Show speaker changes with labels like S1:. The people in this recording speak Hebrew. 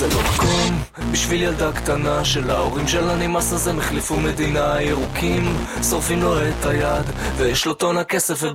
S1: זה לא מקום בשביל ילדה קטנה של ההורים שלה נמאס אז הם החליפו מדינה. ירוקים שורפים לו את היד ויש לו טון הכסף